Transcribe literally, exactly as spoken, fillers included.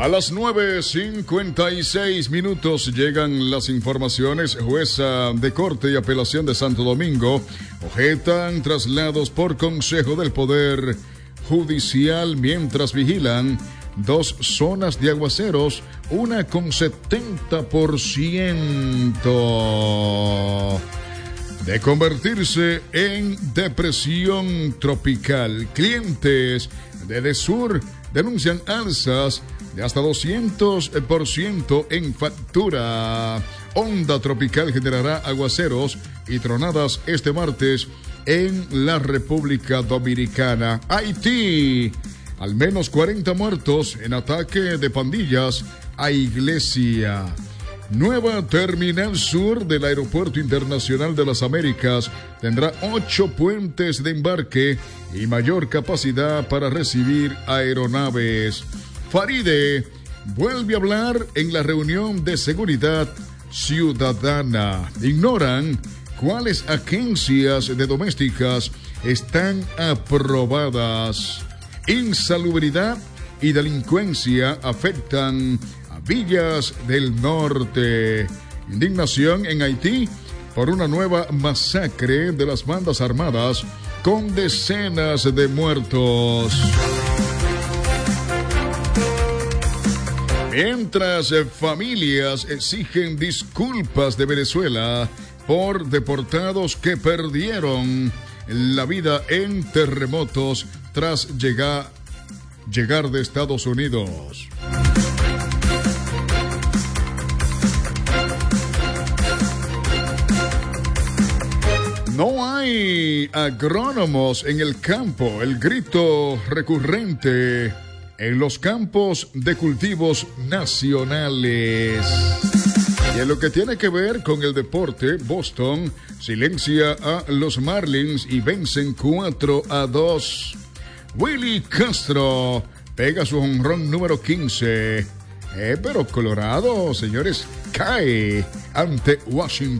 A las nueve cincuenta y seis minutos llegan las informaciones. Jueza de Corte y Apelación de Santo Domingo objetan traslados por Consejo del Poder Judicial mientras vigilan dos zonas de aguaceros, una con setenta por ciento de convertirse en depresión tropical. Clientes de Edesur denuncian alzas de hasta doscientos por ciento en factura. Onda tropical generará aguaceros y tronadas este martes en la República Dominicana. Haití, al menos cuarenta muertos en ataque de pandillas a iglesia. Nueva Terminal Sur del Aeropuerto Internacional de las Américas tendrá ocho puentes de embarque y mayor capacidad para recibir aeronaves. Faride vuelve a hablar en la reunión de seguridad ciudadana. Ignoran cuáles agencias de domésticas están aprobadas. Insalubridad y delincuencia afectan a villas del norte. Indignación en Haití por una nueva masacre de las bandas armadas con decenas de muertos. Mientras eh, familias exigen disculpas de Venezuela por deportados que perdieron la vida en terremotos tras llegar, llegar de Estados Unidos. No hay agrónomos en el campo. El grito recurrente en los campos de cultivos nacionales. Y en lo que tiene que ver con el deporte, Boston silencia a los Marlins y vencen cuatro a dos. Willy Castro pega su jonrón número quince. Eh, pero Colorado, señores, cae ante Washington.